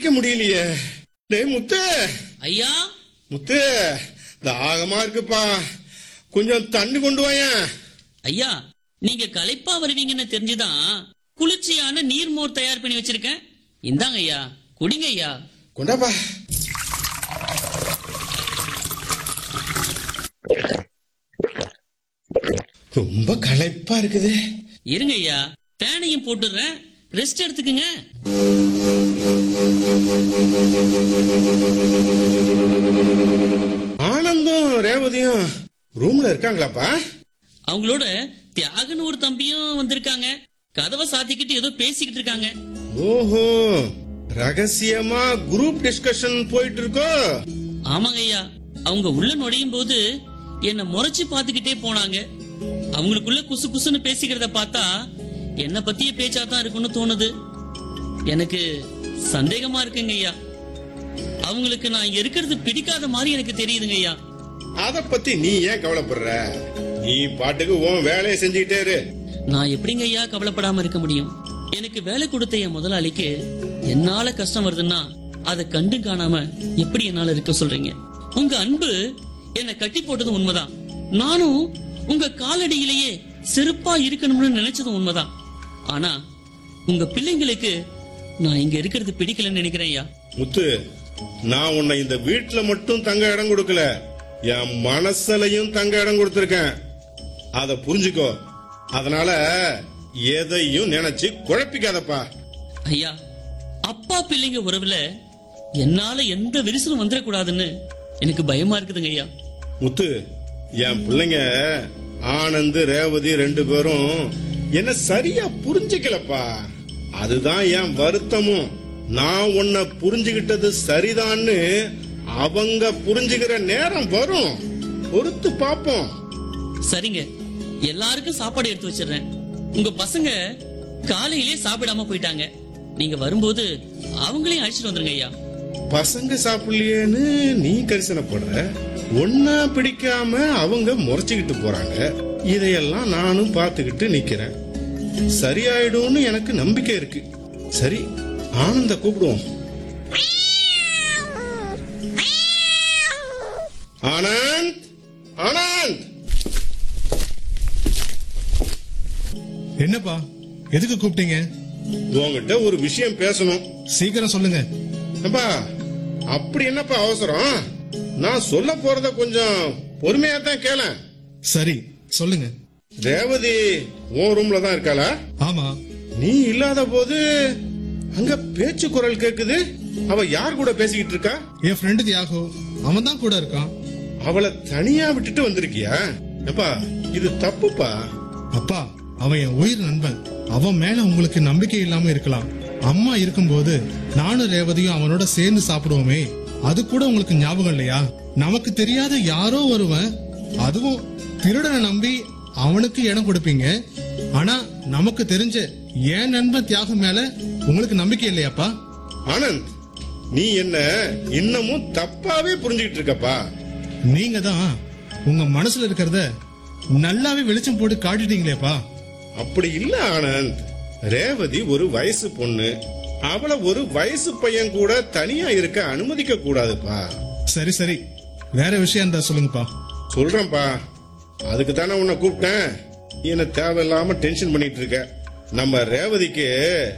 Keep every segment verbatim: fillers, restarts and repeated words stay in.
அடைக்க முடியலையே. டேய் முத்து. ஐயா. முத்து, தாகமா இருக்குப்பா, கொஞ்சம் தண்ணி கொண்டு வாயேன். ஐயா, நீங்க களைப்பா வருவீங்கன்னு தெரிஞ்சுதான் குளிர்ச்சியான நீர்மோர் தயார் பண்ணி வச்சிருக்கேன். இந்தாங்க ஐயா, குடிங்க ஐயா. கொண்டாப்பா. ரொம்ப களைப்பா இருக்குது. இருங்க ஐயா, ஃபேனையும் போட்டுறேன், ரெஸ்ட் எடுத்துக்குங்க. ஆனந்தும் ரேவதியும் ரூம்ல இருக்காங்களாப்பா? அவங்களோட தியாகன்னு ஒரு தம்பியும் வந்திருக்காங்க. கதவை சாத்திக்கிட்டு ஏதோ பேசிக்கிட்டு இருக்காங்க. ஓஹோ, ரகசியமா குரூப் டிஸ்கஷன் போயிட்டு இருக்கோ? ஆமாங்க ஐயா, அவங்க உள்ள நுழையும் போது என்ன முறைச்சு பாத்துக்கிட்டே போனாங்க. அவங்களுக்குள்ள குசு குசுன்னு பேசிக்கிறத பார்த்தா என்ன பத்திய பேச்சாதான் இருக்குன்னு தோணுது. எனக்கு சந்தேகமா இருக்குங்க ஐயா. அவங்களுக்கு நான் இங்க இருக்கிறது பிடிக்காத மாதிரி எனக்கு தெரியுதுங்க ஐயா. அத பத்தி நீ ஏன் கவலைப்படுற? நீ பாட்டுக்கு உன் வேலையை செஞ்சுக்கிட்டே இரு. நான் எப்படிங்க ஐயா கவலைப்படாம இருக்க முடியும்? எனக்கு வேலை கொடுத்த என் முதலாளிக்கு என்னால கஷ்டம் வருதுன்னா அதை கண்டு காணாம எப்படி என்னால இருக்க சொல்றீங்க? உங்க அன்பு என்னை கட்டி போட்டதும் உண்மைதான். நானும் உங்க காலடியிலேயே செருப்பா இருக்கணும்னு நினைச்சதும் உண்மைதான். ஆனா உங்க பிள்ளைங்களுக்கு நான் இங்க இருக்கிறது பிடிக்கலன்னு நினைக்கிறேன் ஐயா. முத்து, நான் உன்னை இந்த வீட்டுல மட்டும் தங்க இடம் கொடுக்கல, என் மனசுலயும் தங்க இடம் கொடுத்திருக்கேன். அத புரிஞ்சுக்கோ. அதனால எதையும் நினைச்சு குழப்பிக்காதப்பா. ஐயா, அப்பா பிள்ளைங்க உறவுல என்னால எந்த விரிசலும் வந்துடக்கூடாதுன்னு எனக்கு பயமா இருக்குதுங்க ஐயா. முத்து, என் பிள்ளைங்க ஆனந்த் ரேவதி ரெண்டு பேரும் என்ன சரியா புரிஞ்சுக்கலப்பா. அதுதான் என் வருத்தமும். நான் உன்னை புரிஞ்சுகிட்டது சரிதான்னு அவங்க புரிஞ்சுக்கிற நேரம் வரும், பொறுத்து பாப்போம். சரிங்க, எல்லாருக்கும் சாப்பாடு எடுத்து வச்சிடுறேன். உங்க பசங்க காலையிலே சாப்பிடாம போயிட்டாங்க. நீங்க வரும்போது அவங்களையும் அழைச்சிட்டு வந்துருங்க ஐயா. பசங்க சாப்பிடலையேன்னு நீ கரிசனப்படுற, ஒன்னா பிடிக்காம அவங்க முறைச்சுக்கிட்டு போறாங்க. இதையெல்லாம் நானும் பாத்துக்கிட்டு நிக்கிறேன். சரியாயிடும்னு எனக்கு நம்பிக்கை இருக்கு. சரி, ஆனந்த கூப்பிடுவோம். ஆனந்த், ஆனந்த். என்னப்பா, எதுக்கு கூப்பிட்டீங்க? உங்ககிட்ட ஒரு விஷயம் பேசணும். சீக்கிரம் சொல்லுங்க. அப்பா, அப்படி என்னப்பா அவசரம்? நான் சொல்ல போறத கொஞ்சம் பொறுமையா தான் கேள. சரி, சொல்லுங்க. ரேவதி உன் ரூம்ல தான் இருக்காளா? ஆமா. நீ இல்லாத போது அங்க பேச்சு குரல் கேக்குது. அவ யார் கூட பேசிக்கிட்டு இருக்கா? என் ஃப்ரெண்டு தியாகு, அவன் தான் கூட இருக்கான். அவளை தனியா விட்டுட்டு வந்திருக்கியா? அப்பா, இது தப்புப்பா. அப்பா, அவன் என் உயிர் நண்பன். அவன் மேல உங்களுக்கு நம்பிக்கை இல்லாம இருக்கலாம். அம்மா இருக்கும்போது நானும் ரேவதியும் அவனோட சேர்ந்து சாப்பிடுவோமே, அது கூட உங்களுக்கு ஞாபகம் இல்லையா? நமக்கு தெரியாத யாரோ ஒருவன், அதுவும் திருடனை நம்பி அவனுக்கு இடம் கொடுப்பீங்க. ஆனா நமக்கு தெரிஞ்ச என் நண்பன் தியாகம் மேல உங்களுக்கு நம்பிக்கை இல்லையாப்பா? ஆனந்த், நீ என்ன இன்னமும் தப்பாவே புரிஞ்சுக்கிட்டு இருக்கப்பா. நீங்க தான் உங்க மனசுல இருக்கிறத நல்லாவே வெளிச்சம் போட்டு காட்டிட்டீங்களேப்பா. அப்படி இல்ல ஆனந்த். ரேவதி ஒரு வயசு பொண்ணு. அவளை ஒரு வயசு பையன் கூட தனியா இருக்க அனுமதிக்க கூடாதுப்பா. சரி சரி, வேற விஷயம் இருந்தா சொல்லுங்கப்பா. சொல்றேன்ப்பா, அதுக்கு தானே உன்னை கூப்பிட்டேன். நீ என்ன தேவையில்லாம டென்ஷன் பண்ணிட்டு இருக்க. நம்ம ரேவதிக்கு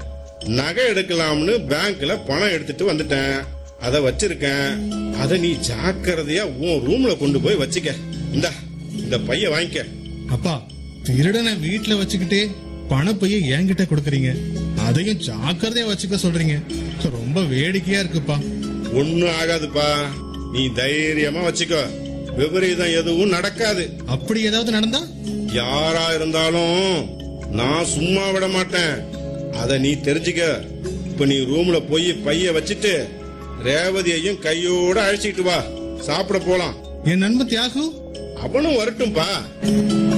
நகை எடுக்கலாம்னு பேங்க்ல பணம் எடுத்துட்டு வந்துட்டேன். அத வச்சிருக்கேன். அத நீ ஜாக்கிரதையா உன் ரூம்ல கொண்டு போய் வச்சுக்க. இந்தா, இந்த பைய வாங்கிக்க. அப்பா, திருடனை வீட்டுல வச்சுக்கிட்டே பணப்பைய என்கிட்ட கொடுக்கறீங்க, அதையும் ஜாக்கிரதையா வச்சுக்க சொல்றீங்க. ரொம்ப வேடிக்கையா இருக்குப்பா. ஒண்ணும் ஆகாதுப்பா, நீ தைரியமா வச்சுக்கோ. விபரீதம் எதுவும் நடக்காது. அப்படி ஏதாவது நடந்தா? யாரா இருந்தாலும் நான் சும்மா விட மாட்டேன். அத நீ தெரிஞ்சுக்க. இப்ப நீ ரூம்ல போய் பைய வச்சுட்டு ரேவதியையும் கையோட அழைச்சிட்டு வா, சாப்பிட போலாம். என் நண்பன் தியாகு அவனும் வரட்டும்பா.